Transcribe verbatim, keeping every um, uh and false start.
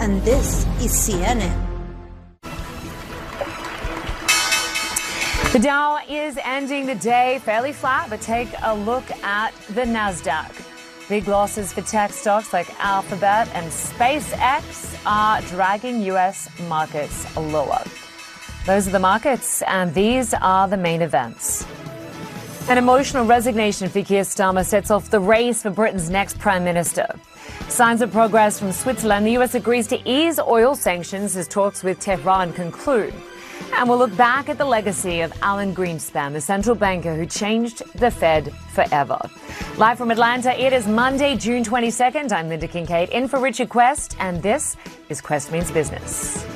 and this is C N N. The Dow is ending the day fairly flat, but take a look at the Nasdaq. Big losses for tech stocks like Alphabet and SpaceX are dragging U S markets lower. Those are the markets, and these are the main events. An emotional resignation for Keir Starmer sets off the race for Britain's next Prime Minister. Signs of progress from Switzerland. The U S agrees to ease oil sanctions as talks with Tehran conclude. And we'll look back at the legacy of Alan Greenspan, the central banker who changed the Fed forever. Live from Atlanta, it is Monday, June twenty-second. I'm Linda Kincaid, in for Richard Quest, and this is Quest Means Business.